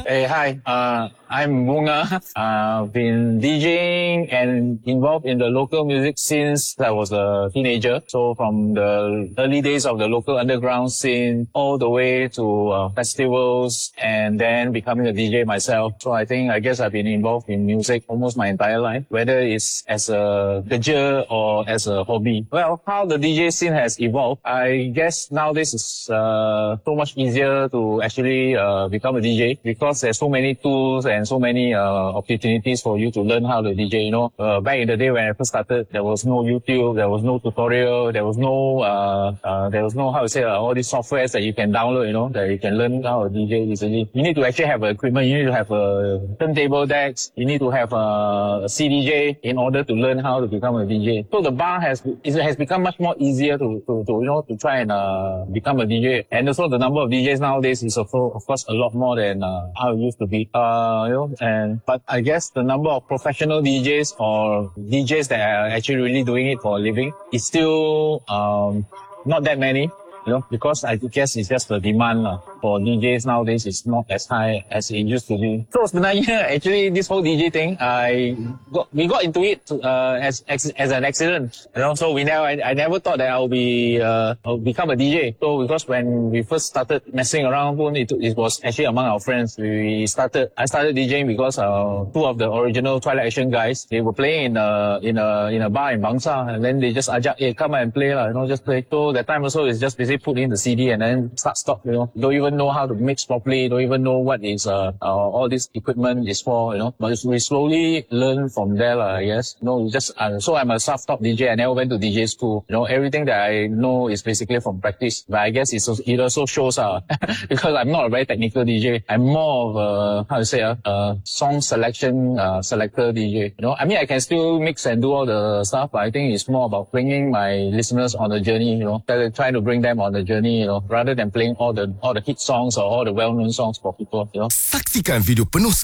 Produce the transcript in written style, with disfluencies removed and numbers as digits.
Hey, hi. I'm Bunga. I've been DJing and involved in the local music since I was a teenager. So from the early days of the local underground scene all the way to festivals and then becoming a DJ myself. So I guess I've been involved in music almost my entire life, whether it's as a career or as a hobby. Well, how the DJ scene has evolved, I guess nowadays is so much easier to actually become a DJ because there's so many tools and so many opportunities for you to learn how to DJ. You know, back in the day when I first started, there was no YouTube, there was no tutorial, there was no how to say all these softwares that you can download. You know, that you can learn how to DJ easily. You need to actually have equipment. You need to have a turntable decks. You need to have a CDJ in order to learn how to become a DJ. So the bar has become much more easier to try and become a DJ. And also the number of DJs nowadays is of course a lot more than how it used to be. But I guess the number of professional DJs or DJs that are actually really doing it for a living is still not that many. You know, because I guess it's just the demand for DJs nowadays is not as high as it used to be. So sebenarnya actually this whole DJ thing, we got into it as an accident. You know, so I never thought that I'll become a DJ. So because when we first started messing around, it was actually among our friends. I started DJing because two of the original Twilight Action guys, they were playing in a bar in Bangsa, and then they just ajak, hey, come and play lah, you know, just play. So that time also is just basically put in the CD and then stop, you know. Don't even know how to mix properly, don't even know what is all this equipment is for, you know. But we slowly learn from there, I guess. You know, so I'm a self-taught DJ. I never went to DJ school. You know, everything that I know is basically from practice. But I guess it also shows because I'm not a very technical DJ. I'm more of a song selection selector DJ. You know, I mean, I can still mix and do all the stuff, but I think it's more about bringing my listeners on the journey, you know, trying to bring them on the journey, you know, rather than playing all the hit songs or all the well-known songs for people, you know. Saksikan video penuh